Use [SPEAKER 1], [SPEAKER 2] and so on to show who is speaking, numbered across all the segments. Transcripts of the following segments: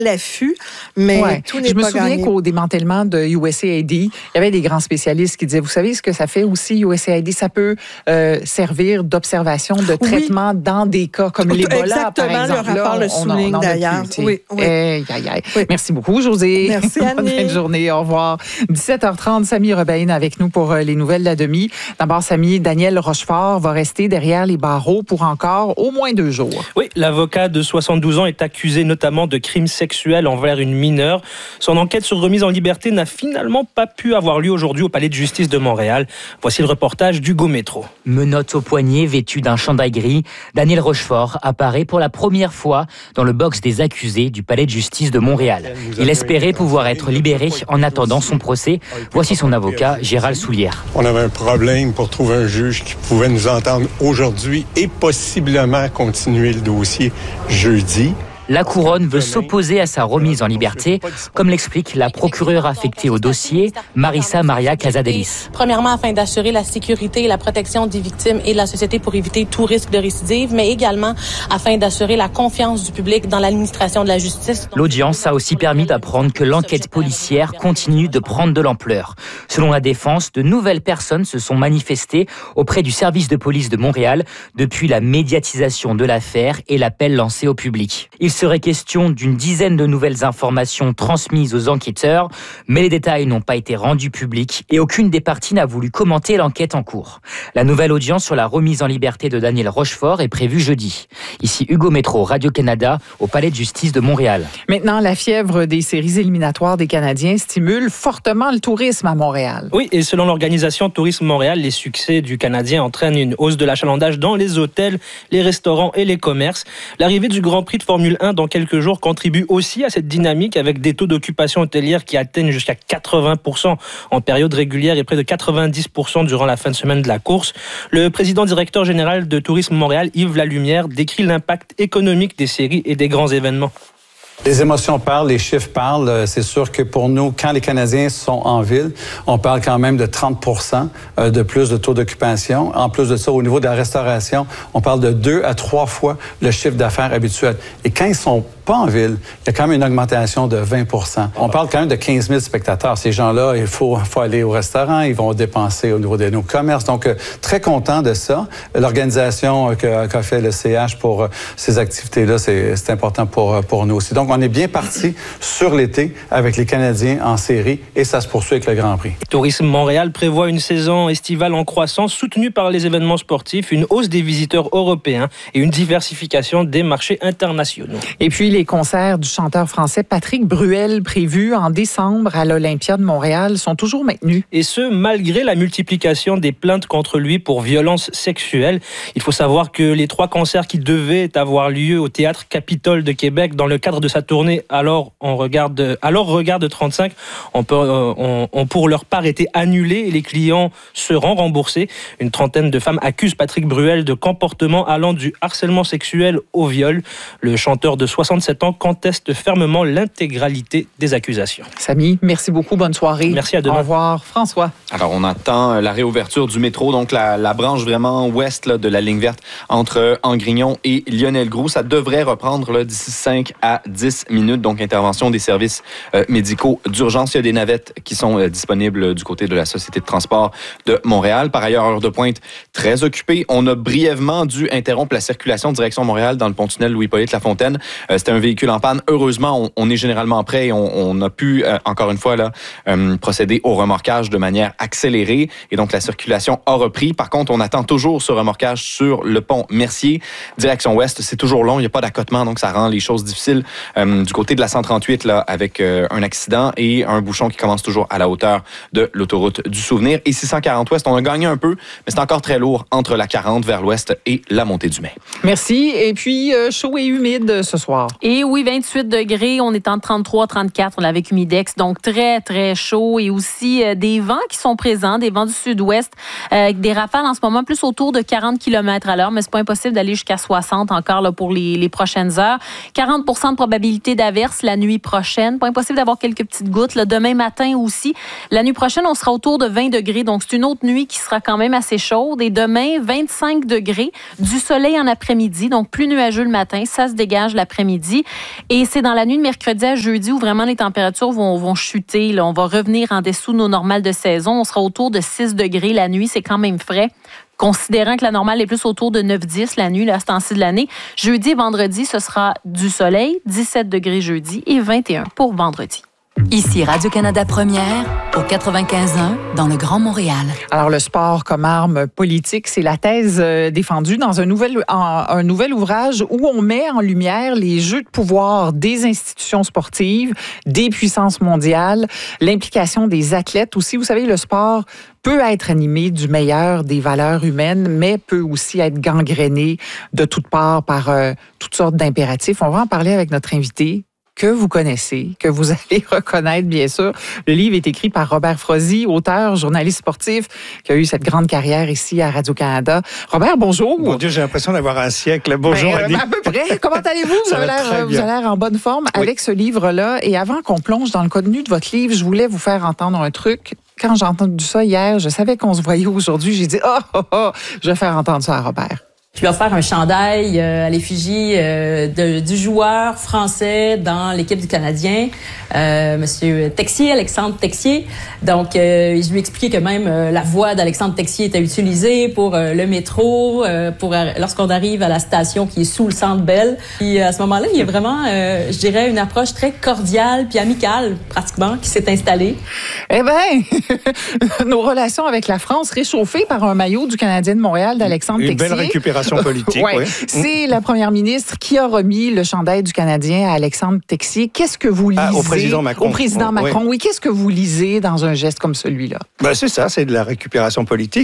[SPEAKER 1] l'affût, mais tout n'est pas gagné.
[SPEAKER 2] Je me souviens qu'au démantèlement de USAID, il y avait des grands spécialistes qui disaient, vous savez ce que ça fait aussi, USAID, ça peut servir d'observation, de traitement dans des cas comme l'Ebola, par exemple.
[SPEAKER 1] Exactement, le rapport le souligne d'ailleurs. Oui.
[SPEAKER 2] Merci beaucoup, Josée.
[SPEAKER 1] Merci, Annie.
[SPEAKER 2] Bonne fin de journée, au revoir. 17h30, Samy Rebaïne avec nous pour les nouvelles de la demi. D'abord, Samy, Daniel Rochefort va rester derrière les barreaux pour encore au moins 2 jours.
[SPEAKER 3] Oui, l'avocat de 72 ans est accusé notamment de crimes sexuels envers une mineure. Son enquête sur remise en liberté n'a finalement pas pu avoir lieu aujourd'hui au Palais de justice de Montréal. Voici le reportage d'Hugo Métro.
[SPEAKER 4] Menottes au poignet, vêtu d'un chandail gris, Daniel Rochefort apparaît pour la première fois dans le box des accusés du Palais de justice de Montréal. Il espérait pouvoir être libéré en attendant son procès. Voici son avocat, Gérald Soulière.
[SPEAKER 5] On avait un problème pour trouver un juge qui pouvait nous entendre aujourd'hui et possiblement continuer le dossier jeudi.
[SPEAKER 4] La couronne veut s'opposer à sa remise en liberté, comme l'explique la procureure affectée au dossier, Marissa Maria Casadelis.
[SPEAKER 6] Premièrement, afin d'assurer la sécurité et la protection des victimes et de la société pour éviter tout risque de récidive, mais également afin d'assurer la confiance du public dans l'administration de la justice.
[SPEAKER 4] L'audience a aussi permis d'apprendre que l'enquête policière continue de prendre de l'ampleur. Selon la défense, de nouvelles personnes se sont manifestées auprès du service de police de Montréal depuis la médiatisation de l'affaire et l'appel lancé au public. Il serait question d'une dizaine de nouvelles informations transmises aux enquêteurs, mais les détails n'ont pas été rendus publics et aucune des parties n'a voulu commenter l'enquête en cours. La nouvelle audience sur la remise en liberté de Daniel Rochefort est prévue jeudi. Ici Hugo Métro, Radio-Canada, au Palais de justice de Montréal.
[SPEAKER 2] Maintenant, la fièvre des séries éliminatoires des Canadiens stimule fortement le tourisme à Montréal.
[SPEAKER 3] Oui, et selon l'organisation Tourisme Montréal, les succès du Canadien entraînent une hausse de l'achalandage dans les hôtels, les restaurants et les commerces. L'arrivée du Grand Prix de Formule 1 dans quelques jours contribue aussi à cette dynamique avec des taux d'occupation hôtelière qui atteignent jusqu'à 80% en période régulière et près de 90% durant la fin de semaine de la course. Le président directeur général de Tourisme Montréal, Yves Lalumière, décrit l'impact économique des séries et des grands événements.
[SPEAKER 7] Les émotions parlent, les chiffres parlent. C'est sûr que pour nous, quand les Canadiens sont en ville, on parle quand même de 30% de plus de taux d'occupation. En plus de ça, au niveau de la restauration, on parle de 2 à 3 fois le chiffre d'affaires habituel. Et quand ils sont pas en ville, il y a quand même une augmentation de 20%. On parle quand même de 15 000 spectateurs. Ces gens-là, il faut aller au restaurant, ils vont dépenser au niveau de nos commerces. Donc, très content de ça. L'organisation qu'a fait le CH pour ces activités-là, c'est important pour nous aussi. Donc, on est bien parti sur l'été avec les Canadiens en série et ça se poursuit avec le Grand Prix.
[SPEAKER 3] Tourisme Montréal prévoit une saison estivale en croissance soutenue par les événements sportifs, une hausse des visiteurs européens et une diversification des marchés internationaux.
[SPEAKER 2] Et puis, les concerts du chanteur français Patrick Bruel prévus en décembre à l'Olympia de Montréal sont toujours maintenus.
[SPEAKER 3] Et ce, malgré la multiplication des plaintes contre lui pour violences sexuelles. Il faut savoir que les 3 concerts qui devaient avoir lieu au Théâtre Capitole de Québec dans le cadre de sa tournée Alors regarde 35 ont pour leur part été annulés et les clients seront remboursés. Une trentaine de femmes accusent Patrick Bruel de comportements allant du harcèlement sexuel au viol. Le chanteur de 67 ans conteste fermement l'intégralité des accusations.
[SPEAKER 2] Samy, merci beaucoup. Bonne soirée.
[SPEAKER 3] Merci, à demain.
[SPEAKER 2] Au revoir. François.
[SPEAKER 8] Alors, on attend la réouverture du métro, donc la branche vraiment ouest là, de la ligne verte entre Angrignon et Lionel-Groulx. Ça devrait reprendre là, d'ici 5 à 10 minutes. Donc, intervention des services médicaux d'urgence. Il y a des navettes qui sont disponibles du côté de la Société de transport de Montréal. Par ailleurs, heure de pointe très occupée. On a brièvement dû interrompre la circulation direction Montréal dans le pont-tunnel Louis-Hippolyte Lafontaine. C'était un véhicule en panne. Heureusement, on est généralement prêt et on a pu, encore une fois, là, procéder au remorquage de manière accélérée. Et donc, la circulation a repris. Par contre, on attend toujours ce remorquage sur le pont Mercier. Direction ouest, c'est toujours long. Il n'y a pas d'accotement, donc ça rend les choses difficiles. Du côté de la 138, là, avec un accident et un bouchon qui commence toujours à la hauteur de l'autoroute du Souvenir. Et 640 ouest, on a gagné un peu, mais c'est encore très lourd entre la 40 vers l'ouest et la montée du Mai.
[SPEAKER 2] Merci. Et puis, chaud et humide ce soir.
[SPEAKER 9] Et oui, 28 degrés, on est en 33-34, on est avec Humidex, donc très, très chaud. Et aussi des vents qui sont présents, des vents du sud-ouest, des rafales en ce moment plus autour de 40 km/h, mais c'est pas impossible d'aller jusqu'à 60 encore là, pour les prochaines heures. 40% de probabilité d'averse la nuit prochaine. Pas impossible d'avoir quelques petites gouttes. Là, demain matin aussi. La nuit prochaine, on sera autour de 20 degrés, donc c'est une autre nuit qui sera quand même assez chaude. Et demain, 25 degrés, du soleil en après-midi, donc plus nuageux le matin, ça se dégage l'après-midi. jeudi. Et c'est dans la nuit de mercredi à jeudi où vraiment les températures vont chuter. Là. On va revenir en dessous de nos normales de saison. On sera autour de 6 degrés la nuit. C'est quand même frais. Considérant que la normale est plus autour de 9-10 la nuit, à ce temps-ci de l'année. Jeudi et vendredi, ce sera du soleil, 17 degrés jeudi et 21 pour vendredi.
[SPEAKER 10] Ici Radio-Canada Première, au 95.1, dans le Grand Montréal.
[SPEAKER 2] Alors, le sport comme arme politique, c'est la thèse défendue dans un nouvel ouvrage où on met en lumière les jeux de pouvoir des institutions sportives, des puissances mondiales, l'implication des athlètes aussi. Vous savez, le sport peut être animé du meilleur des valeurs humaines, mais peut aussi être gangréné de toutes parts par toutes sortes d'impératifs. On va en parler avec notre invité, que vous connaissez, que vous allez reconnaître, bien sûr. Le livre est écrit par Robert Frozy, auteur, journaliste sportif, qui a eu cette grande carrière ici à Radio-Canada. Robert, bonjour.
[SPEAKER 11] Mon Dieu, j'ai l'impression d'avoir un siècle. Bonjour, Annie.
[SPEAKER 2] À peu près. Comment allez-vous? Vous avez l'air en bonne forme avec ce livre-là. Et avant qu'on plonge dans le contenu de votre livre, je voulais vous faire entendre un truc. Quand j'ai entendu ça hier, je savais qu'on se voyait aujourd'hui. J'ai dit, je vais faire entendre ça à Robert.
[SPEAKER 12] Je lui ai offert un chandail à l'effigie du joueur français dans l'équipe du Canadien, Monsieur Texier, Alexandre Texier. Donc, je lui ai expliqué que même la voix d'Alexandre Texier était utilisée pour le métro, lorsqu'on arrive à la station qui est sous le Centre Bell. Puis à ce moment-là, il y a vraiment, je dirais, une approche très cordiale puis amicale, pratiquement, qui s'est installée.
[SPEAKER 2] Eh bien, nos relations avec la France réchauffées par un maillot du Canadien de Montréal d'Alexandre Texier.
[SPEAKER 11] Une belle récupération politique,
[SPEAKER 2] oui. C'est la première ministre qui a remis le chandail du Canadien à Alexandre Texier. Qu'est-ce que vous lisez?
[SPEAKER 11] Au président Macron.
[SPEAKER 2] Au président Macron, oui. Qu'est-ce que vous lisez dans un geste comme celui-là?
[SPEAKER 11] Ben, c'est ça, c'est de la récupération politique.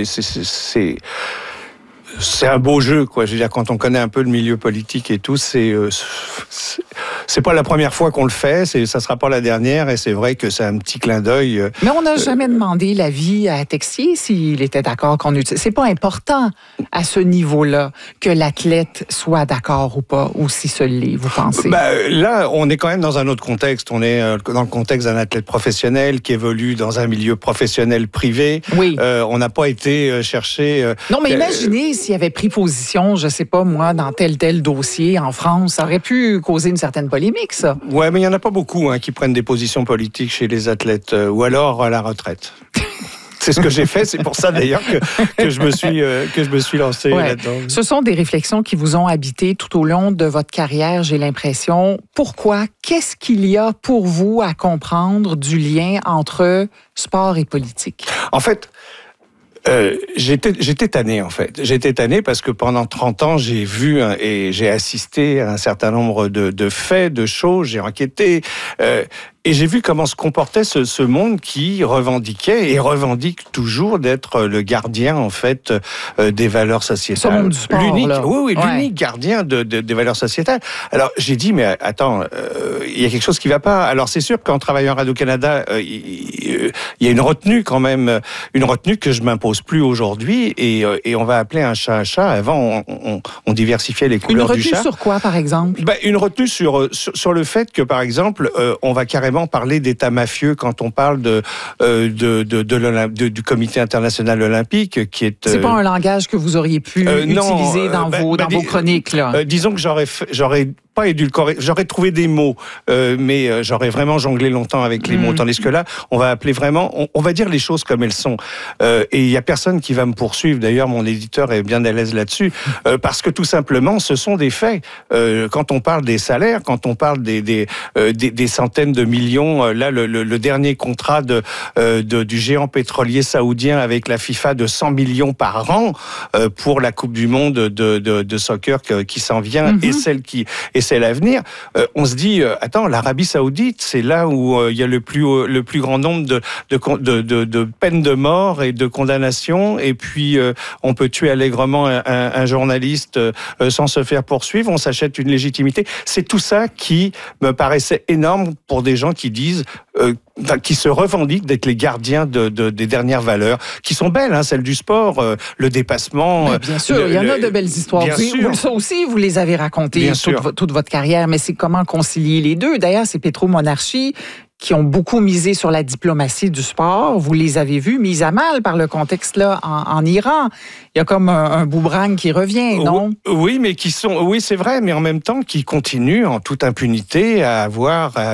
[SPEAKER 11] C'est un beau jeu, quoi. Je veux dire, quand on connaît un peu le milieu politique et tout, c'est pas la première fois qu'on le fait, ça sera pas la dernière, et c'est vrai que c'est un petit clin d'œil.
[SPEAKER 2] Mais on n'a jamais demandé l'avis à Texier s'il était d'accord qu'on utilise. C'est pas important à ce niveau-là que l'athlète soit d'accord ou pas, ou si ce l'est, vous pensez?
[SPEAKER 11] Là, on est quand même dans un autre contexte. On est dans le contexte d'un athlète professionnel qui évolue dans un milieu professionnel privé.
[SPEAKER 2] Oui.
[SPEAKER 11] On n'a pas été chercher...
[SPEAKER 2] Non, mais imaginez s'il avait pris position, je sais pas moi, dans tel dossier en France, ça aurait pu causer une certaine polémique, ça.
[SPEAKER 11] Ouais, mais il y en a pas beaucoup qui prennent des positions politiques chez les athlètes, ou alors à la retraite. C'est ce que j'ai fait, c'est pour ça d'ailleurs que je me suis lancé là-dedans.
[SPEAKER 2] Ce sont des réflexions qui vous ont habité tout au long de votre carrière, j'ai l'impression. Pourquoi? Qu'est-ce qu'il y a pour vous à comprendre du lien entre sport et politique?
[SPEAKER 11] En fait, j'étais tanné, en fait. J'étais tanné parce que pendant 30 ans, j'ai vu et j'ai assisté à un certain nombre de faits, de choses, j'ai enquêté. Et j'ai vu comment se comportait ce monde qui revendiquait et revendique toujours d'être le gardien, en fait, des valeurs sociétales.
[SPEAKER 2] Ce monde du sport,
[SPEAKER 11] l'unique,
[SPEAKER 2] là.
[SPEAKER 11] Oui, l'unique gardien des valeurs sociétales. Alors, j'ai dit, mais attends, il y a quelque chose qui va pas. Alors, c'est sûr qu'en travaillant à Radio-Canada, il y a une retenue quand même, une retenue que je m'impose plus aujourd'hui, et on va appeler un chat un chat. Avant, on diversifiait les couleurs du chat.
[SPEAKER 2] Une retenue sur quoi, par exemple?
[SPEAKER 11] Une retenue sur le fait que, par exemple, on va carrément parler d'État mafieux quand on parle du Comité international olympique, qui est...
[SPEAKER 2] C'est pas un langage que vous auriez pu utiliser dans vos chroniques, là.
[SPEAKER 11] Disons que j'aurais pas édulcoré, j'aurais trouvé des mots, mais j'aurais vraiment jonglé longtemps avec les mots. Tandis que là, on va appeler vraiment, on va dire les choses comme elles sont. Et il y a personne qui va me poursuivre. D'ailleurs, mon éditeur est bien à l'aise là-dessus, parce que tout simplement, ce sont des faits. Quand on parle des salaires, quand on parle des centaines de millions, là, le dernier contrat du géant pétrolier saoudien avec la FIFA de 100 millions par an pour la Coupe du Monde de soccer qui s'en vient, et c'est l'avenir. On se dit, attends, l'Arabie Saoudite, c'est là où il y a le plus grand nombre de peines de mort et de condamnations, et puis on peut tuer allègrement un journaliste sans se faire poursuivre, on s'achète une légitimité. C'est tout ça qui me paraissait énorme pour des gens qui disent qui se revendiquent d'être les gardiens des dernières valeurs, qui sont belles, hein, celles du sport, le dépassement.
[SPEAKER 2] Mais bien sûr, il y en a de belles histoires. Ça aussi, vous les avez racontées toute votre carrière, mais c'est comment concilier les deux. D'ailleurs, c'est Pétro-Monarchie qui ont beaucoup misé sur la diplomatie du sport. Vous les avez vus mises à mal par le contexte là en Iran. Il y a comme un boomerang qui revient, non?
[SPEAKER 11] Oui, mais oui, c'est vrai, mais en même temps, qui continuent en toute impunité à